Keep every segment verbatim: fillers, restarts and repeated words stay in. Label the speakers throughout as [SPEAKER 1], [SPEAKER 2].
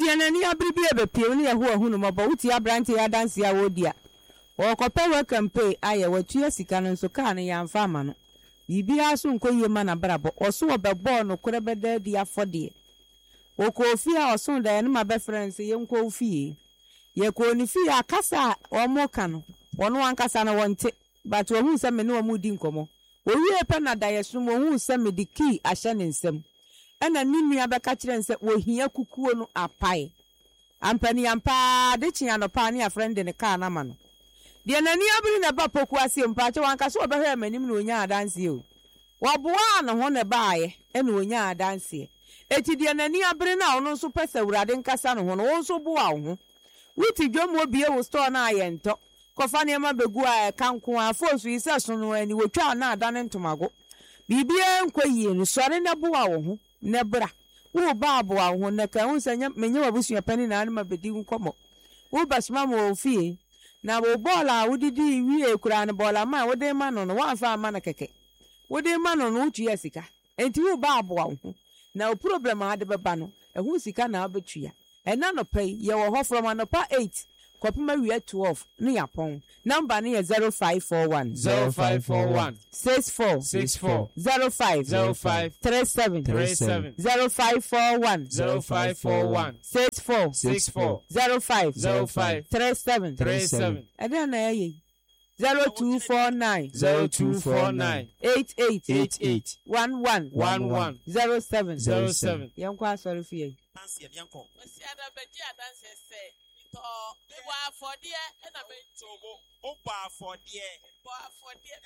[SPEAKER 1] dia na ni abribi ebepie ne yeho ahunu mabo wuti abrante ya dance ya wodia o kope welcome pay aye watua sika no so ka ne yamfa ama no bibia so nkoyie ma na brabo oso obebo no korebeda di afode o ko fi a oso da ne ma be friends ye nko fi ye ko ni fi akasa o mo ka no wono ankasa na wonte but wo hu se me ne wo mu di nkomo owie pe na da yeso mo hu se me di key ahye ne nsem ena ninu abeka kire nse wo hia kukuo no apai ampani ampa de chia no pa ne a friend ne ka na ma no de nani abiri na ba poku ase mpa che wanka so obehwe manim no onya adanse o wo boa no ho ne baaye ena onya adanse eti de nani abiri na ono so pese wurade nkasa no ho no wo so boa wo wuti dwom obie wo store na ayento kofa ne ma begu a kanko afosu ise so no ani wotwa na adane ntomago bibie nkoyie no sore ne boa wo ho ne bra wo ba boa wo ne ka hu sanya menye wabusua pani na anma bedi nkomo wo basma mo ofie na wo bola wudidi wie kura ne bola ma wo de ma no no wa fa ma na keke wo de ma no no utu yesika enti wo ba boa wo na o problem ade beba no ehu sika na abetua ena no pay ye wo ho from anopa eight kopima wie twelve no yapon number ne zero five four one
[SPEAKER 2] zero five four one
[SPEAKER 1] six four
[SPEAKER 2] six four
[SPEAKER 1] zero five
[SPEAKER 2] zero five
[SPEAKER 1] three seven
[SPEAKER 2] three seven
[SPEAKER 1] zero five four one
[SPEAKER 2] zero five four one
[SPEAKER 1] six four
[SPEAKER 2] six four
[SPEAKER 1] zero five
[SPEAKER 2] zero five
[SPEAKER 1] three seven
[SPEAKER 2] three seven
[SPEAKER 1] and then eh zero two four nine
[SPEAKER 2] zero two four nine
[SPEAKER 1] eight eight
[SPEAKER 2] eight eight
[SPEAKER 1] one one
[SPEAKER 2] one one
[SPEAKER 1] zero seven
[SPEAKER 2] zero seven.
[SPEAKER 1] Yankwa sorry for you.
[SPEAKER 3] Nancy Bianco.
[SPEAKER 4] Masiada beji adanse se ito wa for die na me
[SPEAKER 3] Tobo opa for die.
[SPEAKER 4] bo for die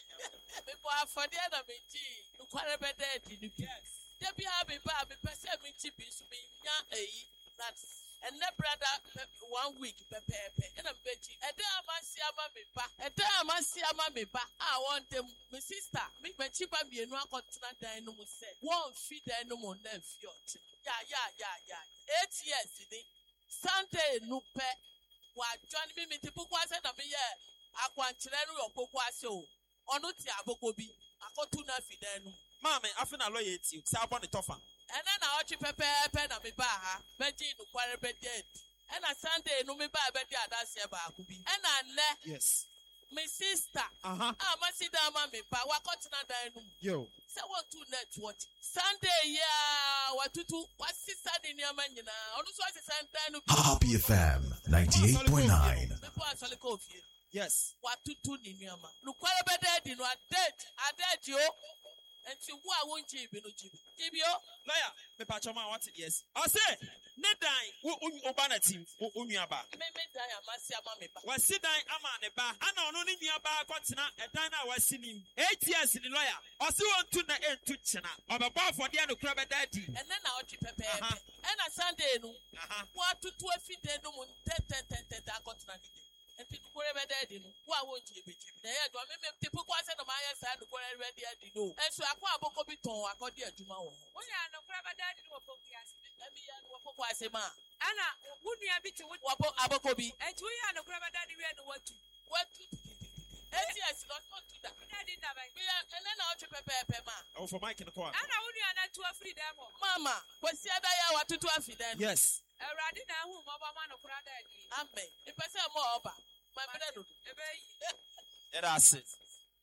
[SPEAKER 4] me bo for die na me ji nkware bede di ni yes de bi ha be ba be pese me ji bi so me nya eyi that and the brother one week pepepe and I'm beji e de amasi ama me ba e de amasi ama me ba I want them my sister me me chi ba me enu akontena dan no mu se won fi dan no mu na fi ot ya ya ya ya eight years ni Sunday no pe wa join me me tipu kwase na me ye akwankyere no yokoko ase o onu ti aboko bi akotu na fi dan no
[SPEAKER 3] mama afina lawyer ti say abon the tofa
[SPEAKER 4] ena na ochi pepe pepe na me ba ha beji no kware be dead ena Sunday no me ba be di adase ba akubi ena nle
[SPEAKER 3] yes
[SPEAKER 4] my sister
[SPEAKER 3] aha
[SPEAKER 4] ah masida ma me ba wakotuna dan no
[SPEAKER 3] yo
[SPEAKER 4] say what to net what Sunday ya watutu wasisa de ni amanyina onu so asisa dan no
[SPEAKER 5] Happy F M ninety-eight point nine.
[SPEAKER 4] people asole ko fie
[SPEAKER 3] yes
[SPEAKER 4] watutu ni ni ama no kware be dead no dead adead o enti wo a won ji bi no ji bi o
[SPEAKER 3] lawyer me pa choma what yes I say ne dan wo oba na team wo nuaba
[SPEAKER 4] me me dan amasi ama me ba
[SPEAKER 3] wasi dan ama ne ba ana ono ne nuaba akotena edan na wasi nim eight years ni lawyer o se won tu na entu chena obeba for dia no kura be daddy
[SPEAKER 4] ene na ochi pepe ena Sunday no watutu afide no mu ten ten ten ten akotena ni enti kure be daddy no wo a won ji be ji na ye do me me tipu kwase no ma ya sa no kure be daddy no enso akwa aboko bi ton akodi adwuma wo ho
[SPEAKER 6] Onya no kura be daddy no pokuase
[SPEAKER 4] emi ya no pokuase ma
[SPEAKER 6] ana wunua bi ti wo
[SPEAKER 4] wo aboko bi
[SPEAKER 6] enti onya no kura be daddy we no watu
[SPEAKER 4] watu eti esi not to that
[SPEAKER 6] daddy da ban
[SPEAKER 4] me ene na ochi pepe pepe ma
[SPEAKER 3] oh for Mike in the corner
[SPEAKER 6] ana wunua na tu afri dem o
[SPEAKER 4] mama kwesi ada ya watutu afide
[SPEAKER 3] yes
[SPEAKER 6] Eradi na hu mo ba ma no kura daddy
[SPEAKER 4] amen ipese mo oba my brother
[SPEAKER 6] ebe yi
[SPEAKER 3] it has it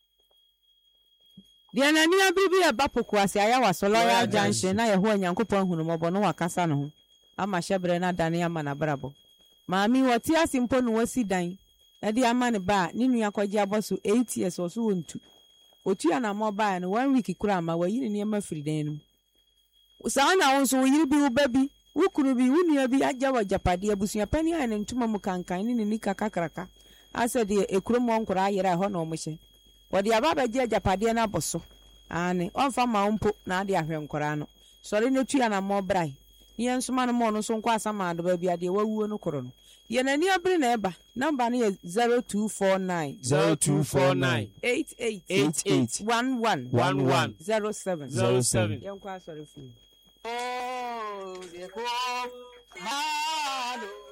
[SPEAKER 1] De nani abribi e ba pokuase aya wa Soloya Junction na ye ho Nyankopon hunu mobo no wakasa no ho ama hyebre na dane ama na brabo maami woti asimpo no wasi dan e de ama ne ba ni nua kwaji aboso eight years oso wontu otua na mo ba no one week kura ama wayi ne ma firi dan no usa na won so yiri bi wo babi wukuru bi wunua bi agya wa japade abusua pani an ntuma mu kankan ni ni kakakraka ase de ekromo nkura ayera ho na omohye wodi ababa gye japade na boso ane onfa ma mpo na ade ahwe nkura no sori ne tua na mo brai ye nsoma no mo no so nkwa asama ado ba bia de wawuo no koro no ye nani abiri na eba number ne zero two four nine
[SPEAKER 2] zero two four nine
[SPEAKER 1] eight eight
[SPEAKER 2] eight eight
[SPEAKER 1] one one
[SPEAKER 2] one one
[SPEAKER 1] zero seven
[SPEAKER 2] zero seven.
[SPEAKER 1] ye nkwa sorry fu
[SPEAKER 7] Oh, the